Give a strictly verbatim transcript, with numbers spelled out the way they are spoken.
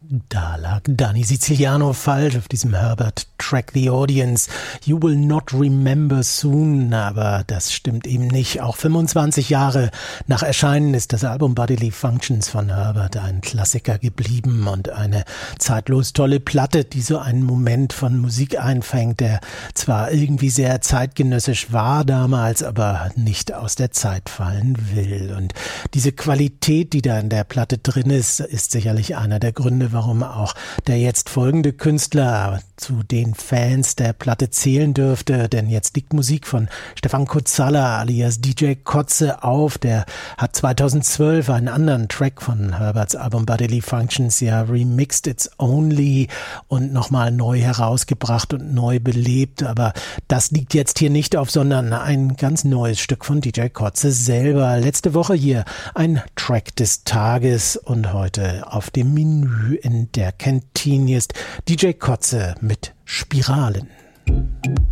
Da lag Danny Siciliano falsch auf diesem Herbert-Track The Audience. You will not remember soon, aber das stimmt eben nicht. Auch fünfundzwanzig Jahre nach Erscheinen ist das Album Bodily Functions von Herbert ein Klassiker geblieben und eine zeitlos tolle Platte, die so einen Moment von Musik einfängt, der zwar irgendwie sehr zeitgenössisch war damals, aber nicht aus der Zeit fallen will. Und diese Qualität, die da in der Platte drin ist, ist sicherlich einer der Gründe, warum auch der jetzt folgende Künstler zu den Fans der Platte zählen dürfte, denn jetzt liegt Musik von Stefan Kotzalla alias D J Kotze auf. Der hat zweitausendzwölf einen anderen Track von Herberts Album Bodily Functions ja remixed It's Only und nochmal neu herausgebracht und neu belebt, aber das liegt jetzt hier nicht auf, sondern ein ganz neues Stück von D J Kotze selber. Letzte Woche hier ein Track des Tages und heute auf dem Menü in der Kantine ist D J Kotze mit Spiralen.